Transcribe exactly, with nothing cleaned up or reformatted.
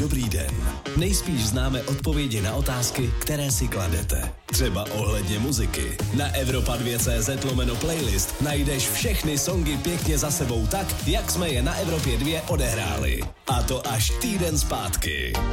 dobrý den. Nejspíš známe odpovědi na otázky, které si kladete. Třeba ohledně muziky. Na Evropa dva tečka cé zet lomeno playlist najdeš všechny songy pěkně za sebou tak, jak jsme je na Evropě dva odehráli. A to až týden zpátky.